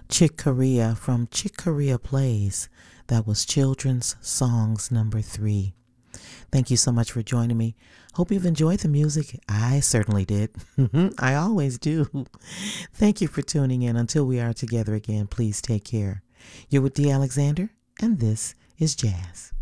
Chick Corea from Chick Corea Plays. That was Children's Songs number 3. Thank you so much for joining me. Hope you've enjoyed the music. I certainly did. I always do. Thank you for tuning in. Until we are together again, please take care. You're with D. Alexander, and this is Jazz.